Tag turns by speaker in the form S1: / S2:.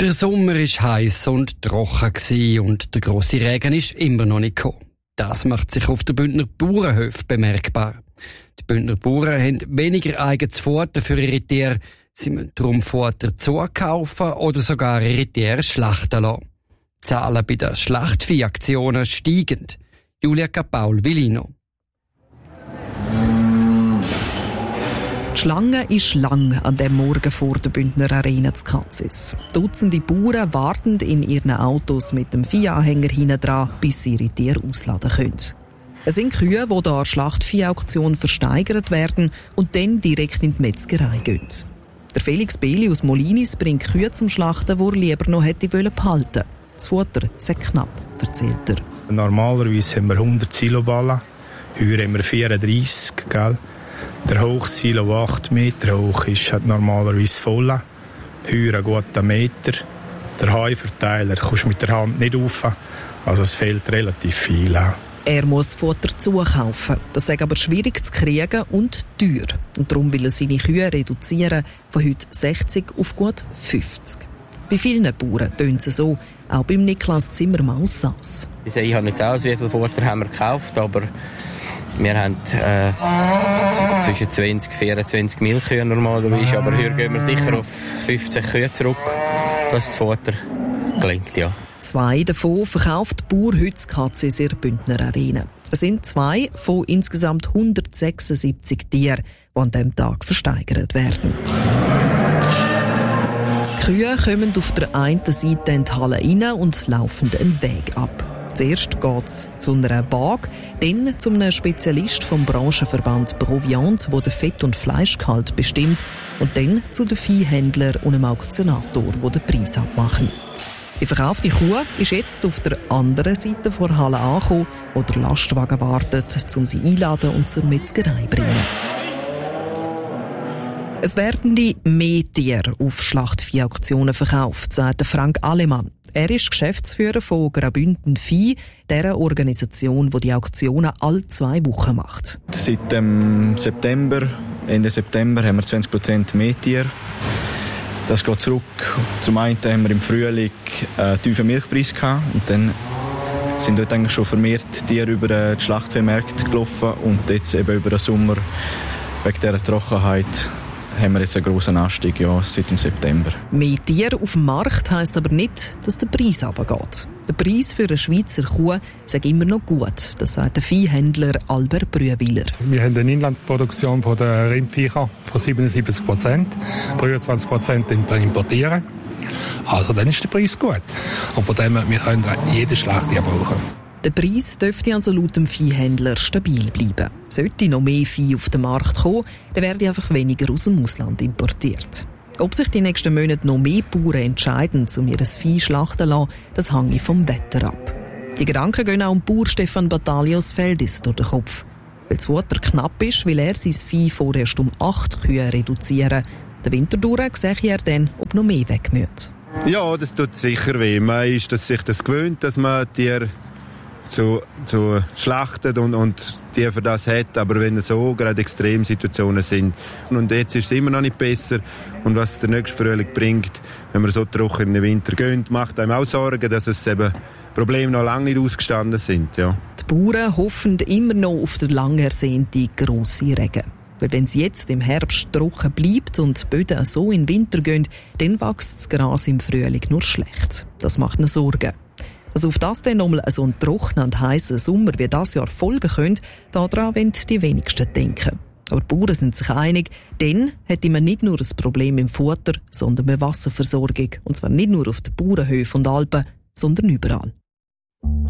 S1: Der Sommer war heiß und trocken und der grosse Regen ist immer noch nicht gekommen. Das macht sich auf den Bündner Bauernhöfen bemerkbar. Die Bündner Bauern haben weniger eigenes Futter für ihre Tiere. Sie müssen darum Futter zukaufen oder sogar ihre Tiere schlachten lassen. Die Zahlen bei den Schlachtviehaktionen steigen. Julia Capaul-Villino.
S2: Die Schlange ist lang an dem Morgen vor der Bündner Arena zu Katzis. Dutzende Bauern warten in ihren Autos mit dem Viehanhänger hinten dran, bis sie ihre Tiere ausladen können. Es sind Kühe, die hier an der Schlachtviehauktion versteigert werden und dann direkt in die Metzgerei gehen. Der Felix Beli aus Molinis bringt Kühe zum Schlachten, die er lieber noch hätte behalten wollen. Das Futter sei knapp, erzählt er.
S3: Normalerweise haben wir 100 Kilo Ballen, heute haben wir 34, gell? Der Hochsilo, der 8 Meter hoch ist, hat normalerweise voll. Heute einen guten Meter. Der Heuverteiler kommst mit der Hand nicht rauf, also es fehlt relativ viel.
S2: Er muss Futter zukaufen. Das ist aber schwierig zu kriegen und teuer. Und darum will er seine Kühe reduzieren, von heute 60 auf gut 50. Bei vielen Bauern tönt es so, auch beim Niklas Zimmermann aus Saas.
S4: Ich habe nicht aus, wie viel Futter haben wir gekauft, aber wir haben zwischen 20 und 24 Milchkühe normalerweise, aber hier gehen wir sicher auf 50 Kühe zurück, dass das Futter gelingt, ja. 2 davon verkauft die Bauer heute Katzis in der Bündner Arena. Es sind 2 von insgesamt 176 Tieren, die an diesem Tag versteigert werden. Die Kühe kommen auf der einen Seite in die Halle rein und laufen einen Weg ab. Zuerst geht es zu einer Waage, dann zu einem Spezialist vom Branchenverband Proviant, der den Fett- und Fleischgehalt bestimmt, und dann zu den Viehhändlern und einem Auktionator, der den Preis abmachen. Die verkaufte Kuh ist jetzt auf der anderen Seite der Halle angekommen, wo der Lastwagen wartet, um sie einladen und zur Metzgerei zu bringen. Es werden mehr Tiere auf Schlachtviehauktionen verkauft, sagt Frank Alemann. Er ist Geschäftsführer von Graubünden Vieh, der Organisation, die Auktionen alle 2 Wochen macht.
S5: Seit Ende September haben wir 20% mehr Tiere. Das geht zurück. Zum einen haben wir im Frühling einen tiefen Milchpreis gehabt und dann sind dort eigentlich schon vermehrt Tiere über die Schlachtviehmärkte gelaufen und jetzt eben über den Sommer wegen dieser Trockenheit haben wir jetzt einen grossen Anstieg seit dem September.
S2: Mehr Tiere auf dem Markt heisst aber nicht, dass der Preis runtergeht. Der Preis für eine Schweizer Kuh sei immer noch gut, das sagt der Viehhändler Albert Brühwiller.
S6: Wir haben eine Inlandproduktion von den Rindviechern von 77%, 23% importieren. Also dann ist der Preis gut. Und von dem wir können jede Schlacht brauchen.
S2: Der Preis dürfte also laut dem Viehhändler stabil bleiben. Sollte noch mehr Vieh auf den Markt kommen, dann werde einfach weniger aus dem Ausland importiert. Ob sich die nächsten Monate noch mehr Bauern entscheiden, um ihr Vieh schlachten zu lassen, das hängt vom Wetter ab. Die Gedanken gehen auch dem Bauer Stefan Battalios Feldis durch den Kopf. Weil das Futter knapp ist, will er sein Vieh vorerst um 8 Kühe reduzieren. Der Winter durch sehe er dann, ob noch mehr weg müssen.
S7: Ja, das tut sicher weh. Man ist sich das gewöhnt, dass man Tiere zu schlachtet und die für das hat, aber wenn so gerade Extremsituationen sind und jetzt ist es immer noch nicht besser und was der nächste Frühling bringt, wenn wir so trocken in den Winter gehen, macht einem auch Sorgen, dass es eben Probleme noch lange nicht ausgestanden sind. Ja.
S2: Die Bauern hoffen immer noch auf den lang ersehnten grossen Regen. Weil wenn es jetzt im Herbst trocken bleibt und die Böden so in den Winter gehen, dann wächst das Gras im Frühling nur schlecht. Das macht ihnen Sorgen. Also auf das dann nochmal so einen trockenen und heissen Sommer wie das Jahr folgen könnte, daran wollen die wenigsten denken. Aber die Bauern sind sich einig, dann hätte man nicht nur ein Problem im Futter, sondern mit Wasserversorgung. Und zwar nicht nur auf den Bauernhöfen und Alpen, sondern überall.